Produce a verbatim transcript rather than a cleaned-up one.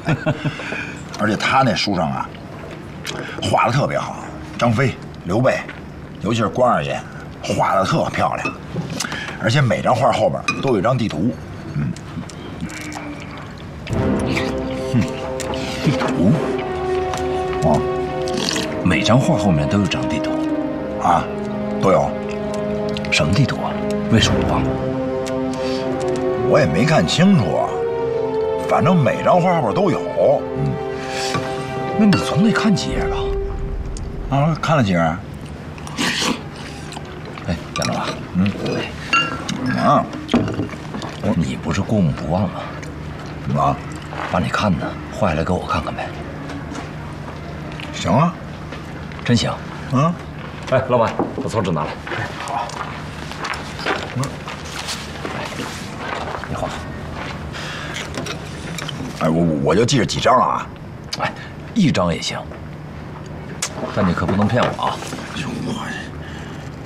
而且他那书上啊，画的特别好，张飞、刘备，尤其是关二爷，画的特漂亮。而且每张画后边都有一张地图。嗯。 地图？ 哦， 每张画后面都有张地图。 啊，都有。 什么地图啊？为什么忘了？ 我也没看清楚啊。反正每张画后边都有。嗯。 那你总得看几页吧？ 啊，看了几页？ 哎，杨老啊， 嗯，啊， 你不是过目不忘吗？ 啊， 把你看的画下来给我看看呗。 行啊， 真行。 啊， 哎，老板，把草纸拿来。 好。嗯， 哎，你画。 哎，我我就记着几张了啊。 哎，一张也行。但你可不能骗我啊！ 哎呦我。